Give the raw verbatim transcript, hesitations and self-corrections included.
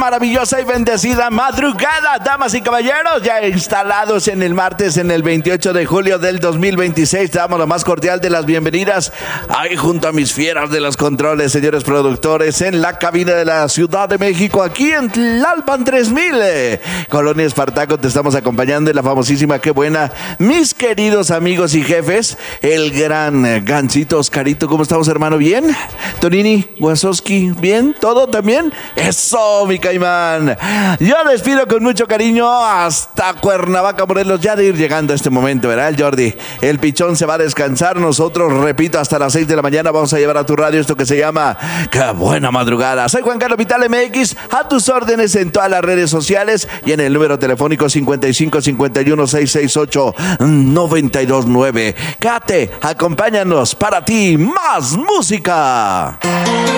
maravillosa y bendecida madrugada, damas y caballeros, ya instalados en el martes, en el veintiocho de julio del dos mil veintiséis. Te damos la más cordial de las bienvenidas ahí junto a mis fieras de los controles, señores productores, en la cabina de la Ciudad de México, aquí en Tlalpan tres mil, eh, Colonia Espartaco. Te estamos acompañando en la famosísima Qué Buena, mis queridos amigos y jefes, el gran eh, Gancito Oscarito. ¿Cómo estamos, hermano? ¿Bien? Tonini, Wazowski, ¿bien? ¿Todo también? Eso, mi caimán. Yo les pido con mucho cariño hasta Cuernavaca, Morelos, ya de ir llegando a este momento, ¿verdad, el Jordi? El pichón se va a descansar. Nosotros, repito, hasta las seis de la mañana vamos a llevar a tu radio esto que se llama Qué Buena Madrugada. Soy Juan Carlos Vital M X, a tus órdenes en todas las redes sociales y en el número telefónico cincuenta y cinco cincuenta y uno seiscientos sesenta y ocho noventa y dos nueve. Cate, acompáñanos, para ti, más música.